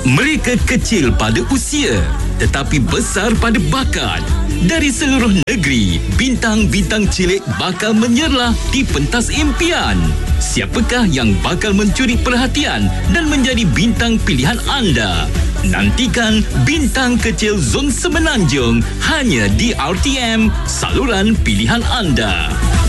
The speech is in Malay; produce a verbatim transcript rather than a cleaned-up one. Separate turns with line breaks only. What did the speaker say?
Mereka kecil pada usia tetapi besar pada bakat. Dari seluruh negeri, bintang-bintang cilik bakal menyerlah di pentas impian. Siapakah yang bakal mencuri perhatian dan menjadi bintang pilihan anda? Nantikan Bintang Kecil Zon Semenanjung hanya di R T M, saluran pilihan anda.